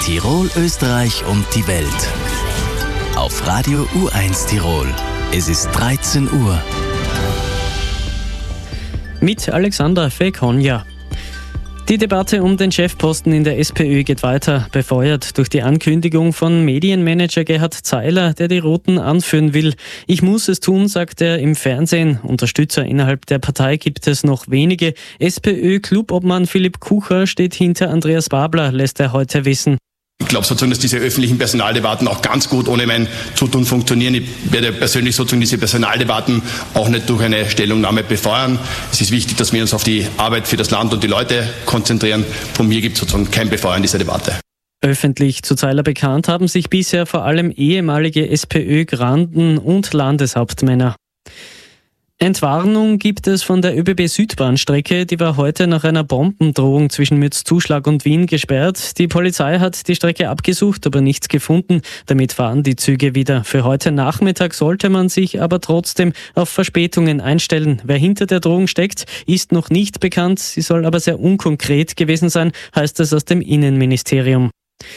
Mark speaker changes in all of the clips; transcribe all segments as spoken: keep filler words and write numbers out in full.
Speaker 1: Tirol, Österreich und die Welt. Auf Radio U eins Tirol. Es ist dreizehn Uhr.
Speaker 2: Mit Alexander Fekonja. Die Debatte um den Chefposten in der SPÖ geht weiter, befeuert durch die Ankündigung von Medienmanager Gerhard Zeiler, der die Roten anführen will. Ich muss es tun, sagt er im Fernsehen. Unterstützer innerhalb der Partei gibt es noch wenige. SPÖ-Clubobmann Philipp Kucher steht hinter Andreas Babler, lässt er heute wissen.
Speaker 3: Ich glaube sozusagen, dass diese öffentlichen Personaldebatten auch ganz gut ohne mein Zutun funktionieren. Ich werde persönlich sozusagen diese Personaldebatten auch nicht durch eine Stellungnahme befeuern. Es ist wichtig, dass wir uns auf die Arbeit für das Land und die Leute konzentrieren. Von mir gibt es sozusagen kein Befeuern dieser Debatte.
Speaker 2: Öffentlich zu Zeiler bekannt haben sich bisher vor allem ehemalige SPÖ-Granden und Landeshauptmänner. Entwarnung gibt es von der ÖBB-Südbahnstrecke, die war heute nach einer Bombendrohung zwischen Mürzzuschlag und Wien gesperrt. Die Polizei hat die Strecke abgesucht, aber nichts gefunden. Damit fahren die Züge wieder. Für heute Nachmittag sollte man sich aber trotzdem auf Verspätungen einstellen. Wer hinter der Drohung steckt, ist noch nicht bekannt. Sie soll aber sehr unkonkret gewesen sein, heißt es aus dem Innenministerium.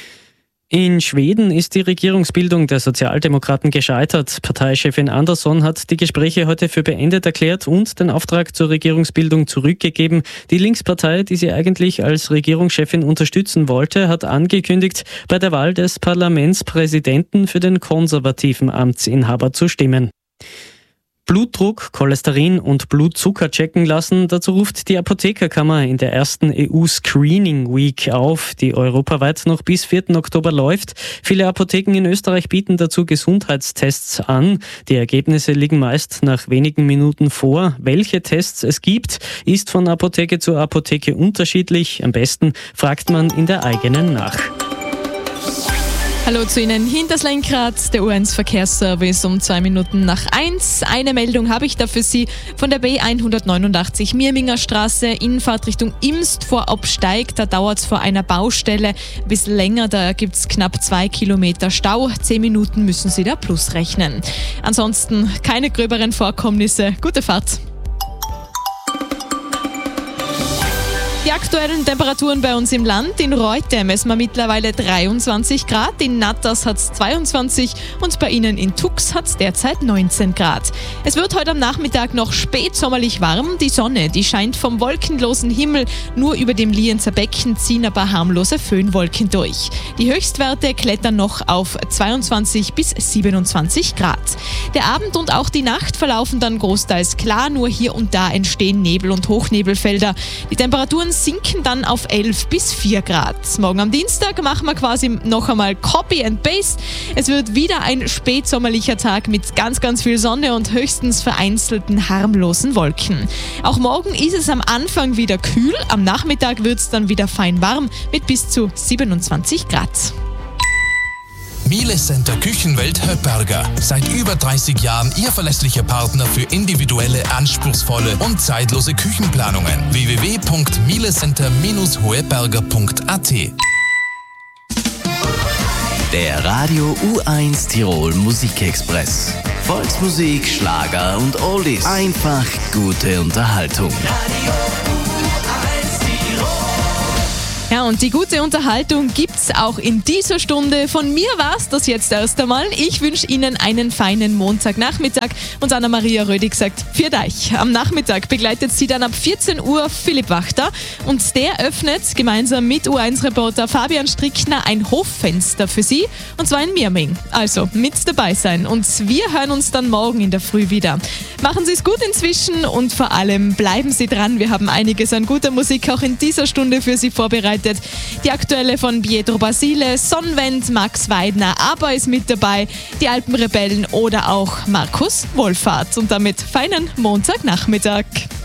Speaker 2: In Schweden ist die Regierungsbildung der Sozialdemokraten gescheitert. Parteichefin Andersson hat die Gespräche heute für beendet erklärt und den Auftrag zur Regierungsbildung zurückgegeben. Die Linkspartei, die sie eigentlich als Regierungschefin unterstützen wollte, hat angekündigt, bei der Wahl des Parlamentspräsidenten für den konservativen Amtsinhaber zu stimmen. Blutdruck, Cholesterin und Blutzucker checken lassen. Dazu ruft die Apothekerkammer in der ersten E U-Screening Week auf, die europaweit noch bis vierten Oktober läuft. Viele Apotheken in Österreich bieten dazu Gesundheitstests an. Die Ergebnisse liegen meist nach wenigen Minuten vor. Welche Tests es gibt, ist von Apotheke zu Apotheke unterschiedlich. Am besten fragt man in der eigenen nach.
Speaker 4: Hallo zu Ihnen, hinters Lenkrad, der U eins Verkehrsservice um zwei Minuten nach eins. Eine Meldung habe ich da für Sie von der B hundertneunundachtzig Mirminger Straße, Innenfahrt Richtung Imst vor Obsteig. Da dauert es vor einer Baustelle ein bisschen länger, da gibt es knapp zwei Kilometer Stau. Zehn Minuten müssen Sie da plus rechnen. Ansonsten keine gröberen Vorkommnisse. Gute Fahrt. Die aktuellen Temperaturen bei uns im Land. In Reute messen wir mittlerweile dreiundzwanzig Grad, in Natters hat es zweiundzwanzig und bei Ihnen in Tux hat es derzeit neunzehn Grad. Es wird heute am Nachmittag noch spätsommerlich warm. Die Sonne, die scheint vom wolkenlosen Himmel. Nur über dem Lienzer Becken ziehen ein paar harmlose Föhnwolken durch. Die Höchstwerte klettern noch auf zweiundzwanzig bis siebenundzwanzig Grad. Der Abend und auch die Nacht verlaufen dann großteils klar, nur hier und da entstehen Nebel- und Hochnebelfelder. Die Temperaturen sinken dann auf elf bis vier Grad. Morgen am Dienstag machen wir quasi noch einmal Copy and Paste. Es wird wieder ein spätsommerlicher Tag mit ganz, ganz viel Sonne und höchstens vereinzelten harmlosen Wolken. Auch morgen ist es am Anfang wieder kühl, am Nachmittag wird es dann wieder fein warm mit bis zu siebenundzwanzig Grad.
Speaker 5: Miele Center Küchenwelt Höpperger. Seit über dreißig Jahren Ihr verlässlicher Partner für individuelle, anspruchsvolle und zeitlose Küchenplanungen. w w w punkt mielecenter Bindestrich hoeberger punkt a t.
Speaker 1: Der Radio U eins Tirol Musikexpress. Volksmusik, Schlager und Oldies. Einfach gute Unterhaltung.
Speaker 4: Ja, und die gute Unterhaltung gibt's auch in dieser Stunde. Von mir war's das jetzt erst einmal. Ich wünsche Ihnen einen feinen Montagnachmittag und Anna-Maria Rödig sagt, für euch. Am Nachmittag begleitet sie dann ab vierzehn Uhr Philipp Wachter und der öffnet gemeinsam mit U eins Reporter Fabian Strickner ein Hoffenster für Sie und zwar in Mirming. Also mit dabei sein und wir hören uns dann morgen in der Früh wieder. Machen Sie es gut inzwischen und vor allem bleiben Sie dran. Wir haben einiges an guter Musik auch in dieser Stunde für Sie vorbereitet. Die aktuelle von Pietro Basile, Sonnenwend, Max Weidner, aber ist mit dabei, die Alpenrebellen oder auch Markus Wohlfahrt. Und damit feinen Montagnachmittag.